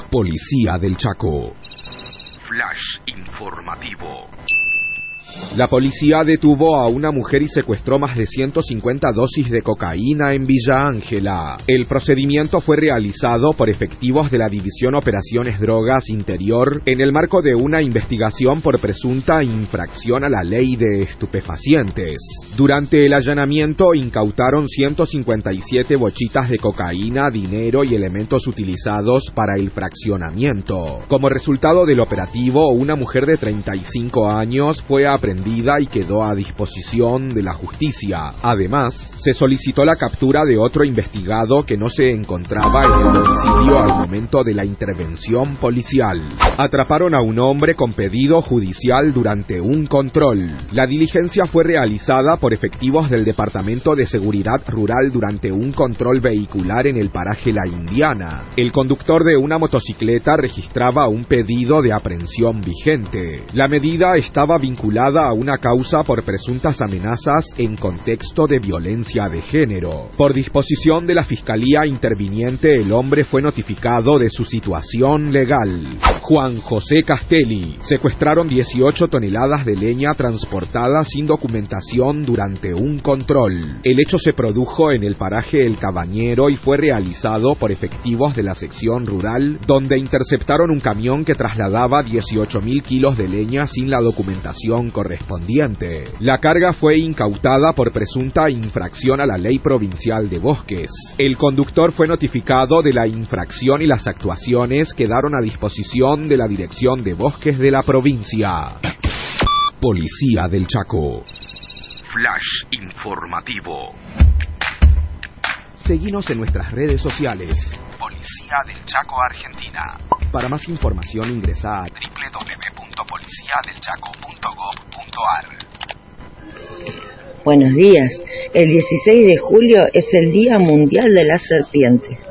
Policía del Chaco. Flash informativo. La policía detuvo a una mujer y secuestró más de 150 dosis de cocaína en Villa Ángela. El procedimiento fue realizado por efectivos de la División Operaciones Drogas Interior en el marco de una investigación por presunta infracción a la ley de estupefacientes. Durante el allanamiento incautaron 157 bochitas de cocaína, dinero y elementos utilizados para el fraccionamiento. Como resultado del operativo, una mujer de 35 años fue aprendida y quedó a disposición de la justicia. Además, se solicitó la captura de otro investigado que no se encontraba en el domicilio al momento de la intervención policial. Atraparon a un hombre con pedido judicial durante un control. La diligencia fue realizada por efectivos del Departamento de Seguridad Rural durante un control vehicular en el paraje La Indiana. El conductor de una motocicleta registraba un pedido de aprehensión vigente. La medida estaba vinculada a una causa por presuntas amenazas en contexto de violencia de género. Por disposición de la Fiscalía Interviniente, el hombre fue notificado de su situación legal. Juan José Castelli. Secuestraron 18 toneladas de leña transportada sin documentación durante un control. El hecho se produjo en el paraje El Cabañero y fue realizado por efectivos de la sección rural, donde interceptaron un camión que trasladaba 18.000 kilos de leña sin la documentación correspondiente. La carga fue incautada por presunta infracción a la ley provincial de bosques. El conductor fue notificado de la infracción y las actuaciones quedaron a disposición de la Dirección de Bosques de la provincia. Policía del Chaco. Flash informativo. Seguinos en nuestras redes sociales. Policía del Chaco, Argentina. Para más información ingresa a www.policiadelchaco.gov.ar. Buenos días. El 16 de julio es el Día Mundial de la Serpiente.